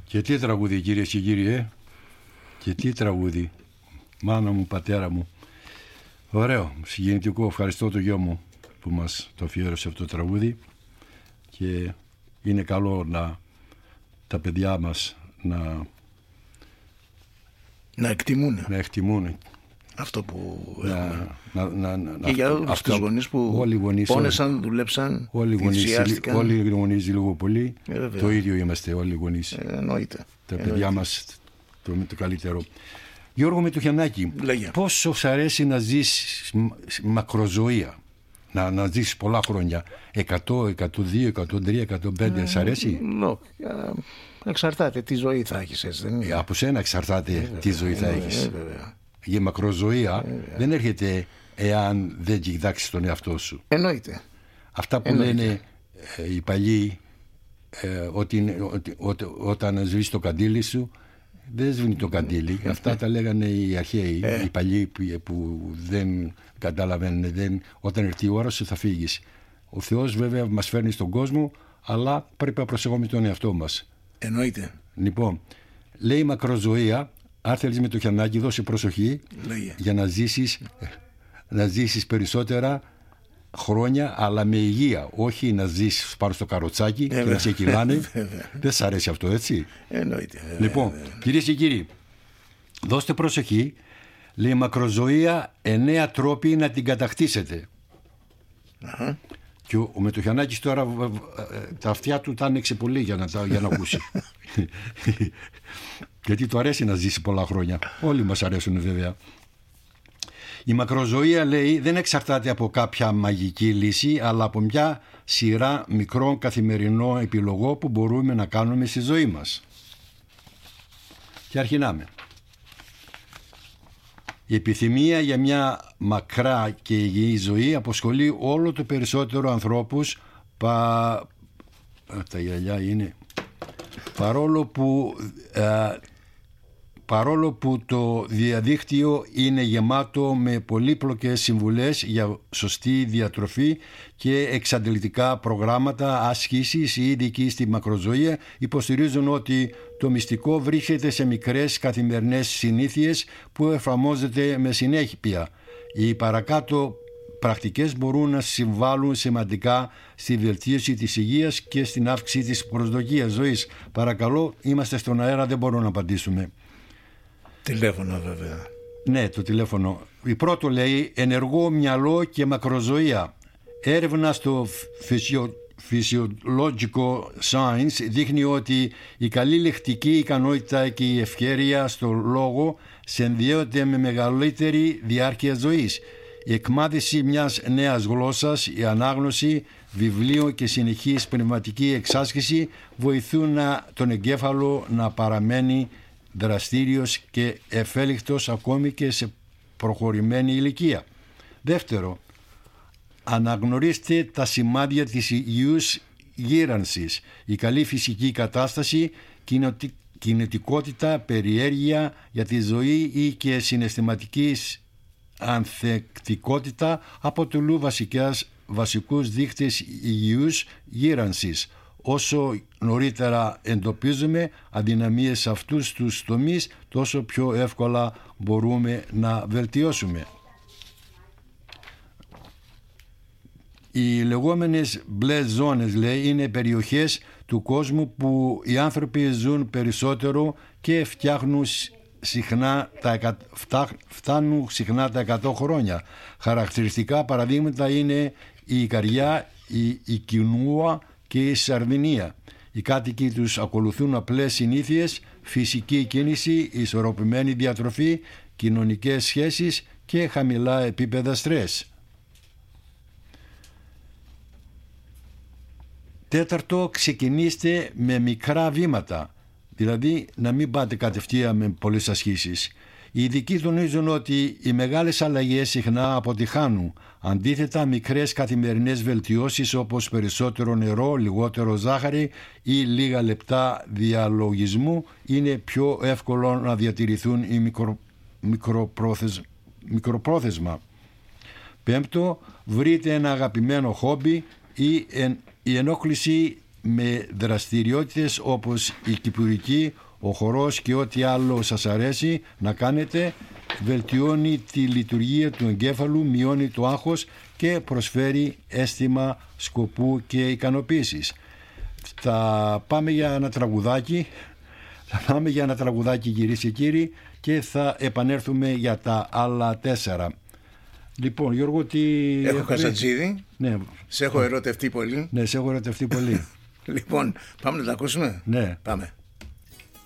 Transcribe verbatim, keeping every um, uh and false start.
Και τι τραγούδι, κυρίες και κύριοι, ε? Και τι τραγούδι. Μάνα μου, πατέρα μου. Ωραίο, συγκινητικό. Ευχαριστώ το γιο μου που μας το αφιέρωσε αυτό το τραγούδι. Και είναι καλό να τα παιδιά μας να να εκτιμούν, να εκτιμούν αυτό που να, να, να, να, και για όλους τους γονείς που γονείς, πόνεσαν, δουλέψαν, θυσιάστηκαν. Όλοι οι γονείς λίγο πολύ ε, το ίδιο είμαστε όλοι οι γονείς, ε, εννοείται. Τα εννοείται. παιδιά μας το, το καλύτερο. Γιώργο Μητοχιαννάκη, πόσο σ' αρέσει να ζεις μακροζωία, να, να ζεις πολλά χρόνια, εκατό, εκατόν δύο, εκατόν τρία, εκατόν πέντε, σ' αρέσει? No, εξαρτάται τι ζωή θα έχεις, έτσι δεν είναι? Από σένα εξαρτάται ε, τι ζωή θα έχεις. Ε, Η μακροζωία ε, δεν έρχεται εάν δεν κοιτάξεις τον εαυτό σου. Εννοείται. Αυτά που Εννοείται. λένε ε, οι παλιοί ε, ότι, ότι, ότι όταν σβήσεις το καντήλι σου, δεν σβήνει το καντήλι. Αυτά τα λέγανε οι αρχαίοι, ε. οι παλιοί που, που δεν καταλαβαίνουν. Δεν, όταν έρθει η ώρα σου θα φύγεις. Ο Θεός βέβαια μας φέρνει στον κόσμο, αλλά πρέπει να προσεχόμαστε τον εαυτό μας. Εννοείται. Λοιπόν, λέει μακροζωία, αν θέλεις Μητοχιαννάκη, δώσε προσοχή. Λέγε. Για να ζήσεις, να ζήσεις περισσότερα χρόνια, αλλά με υγεία. Όχι να ζεις πάνω στο καροτσάκι ε, και να σε κυλάνε. Δεν σ' αρέσει αυτό, έτσι? Εννοείται. Λοιπόν, κυρίες και κύριοι, δώστε προσοχή. Λέει μακροζωία, εννέα τρόποι να την κατακτήσετε. Uh-huh. Και ο, ο Μητοχιαννάκης τώρα τα αυτιά του τα άνοιξε πολύ για να, για να ακούσει. Γιατί του αρέσει να ζήσει πολλά χρόνια. Όλοι μας αρέσουν βέβαια. Η μακροζωία, λέει, δεν εξαρτάται από κάποια μαγική λύση, αλλά από μια σειρά μικρών καθημερινών επιλογών που μπορούμε να κάνουμε στη ζωή μας. Και αρχινάμε. Η επιθυμία για μια μακρά και υγιή ζωή αποσχολεί όλο το περισσότερο ανθρώπους πα... τα γυαλιά είναι παρόλο που ε, παρόλο που το διαδίκτυο είναι γεμάτο με πολύπλοκες συμβουλές για σωστή διατροφή και εξαντλητικά προγράμματα άσκησης, οι ειδικοί στη μακροζωία υποστηρίζουν ότι το μυστικό βρίσκεται σε μικρές καθημερινές συνήθειες που εφαρμόζεται με συνέχεια. Οι παρακάτω πρακτικές μπορούν να συμβάλλουν σημαντικά στη βελτίωση της υγείας και στην αύξηση της προσδοκίας ζωής. Παρακαλώ, είμαστε στον αέρα, δεν μπορούμε να απαντήσουμε. Τηλέφωνο βέβαια. Ναι, το τηλέφωνο. Η πρώτο λέει ενεργό μυαλό και μακροζωία. Έρευνα στο φυσιο... Physiological Science δείχνει ότι η καλή λεκτική ικανότητα και η ευχέρεια στο λόγο συνδέονται με μεγαλύτερη διάρκεια ζωής. Η εκμάθηση μιας νέας γλώσσας, η ανάγνωση βιβλίων και συνεχής πνευματική εξάσκηση βοηθούν να, τον εγκέφαλο να παραμένει δραστήριος και ευέλικτος ακόμη και σε προχωρημένη ηλικία. Δεύτερο, αναγνωρίστε τα σημάδια της υγιούς γύρανσης. Η καλή φυσική κατάσταση, κινητικότητα, περιέργεια για τη ζωή ή και συναισθηματική ανθεκτικότητα αποτελούν βασικές, βασικούς δείκτες υγιούς γύρανσης. Όσο νωρίτερα εντοπίζουμε αδυναμίες σε αυτούς τους τομείς, τόσο πιο εύκολα μπορούμε να βελτιώσουμε. Οι λεγόμενες μπλε ζώνες, λέει, είναι περιοχές του κόσμου που οι άνθρωποι ζουν περισσότερο και φτιάχνουν συχνά τα, φτάνουν συχνά τα εκατό χρόνια. Χαρακτηριστικά παραδείγματα είναι η Ικαριά, η, η Κινούα και η Σαρδινία. Οι κάτοικοι τους ακολουθούν απλές συνήθειες, φυσική κίνηση, ισορροπημένη διατροφή, κοινωνικές σχέσεις και χαμηλά επίπεδα στρες. Τέταρτο, ξεκινήστε με μικρά βήματα, δηλαδή να μην πάτε κατευθείαν με πολλές ασκήσεις. Οι ειδικοί τονίζουν ότι οι μεγάλες αλλαγές συχνά αποτυχάνουν. Αντίθετα, μικρές καθημερινές βελτιώσεις όπως περισσότερο νερό, λιγότερο ζάχαρη ή λίγα λεπτά διαλογισμού είναι πιο εύκολο να διατηρηθούν οι μικρο, μικροπρόθεσ, μικροπρόθεσμα. Πέμπτο, βρείτε ένα αγαπημένο χόμπι ή εν, η ενόχληση με δραστηριότητες όπως η κυπουρική, ο χορός και ό,τι άλλο σας αρέσει να κάνετε. Βελτιώνει τη λειτουργία του εγκέφαλου, μειώνει το άγχος και προσφέρει αίσθημα σκοπού και ικανοποίησης. Θα πάμε για ένα τραγουδάκι, θα πάμε για ένα τραγουδάκι κυρίες και κύριοι και θα επανέλθουμε για τα άλλα τέσσερα. Λοιπόν, Γιώργο, τι... Έχω Καζατζίδη, ναι. Σε έχω ερωτευτεί πολύ. Ναι, σε έχω ερωτευτεί πολύ. Λοιπόν, πάμε να τα ακούσουμε. Ναι. Πάμε.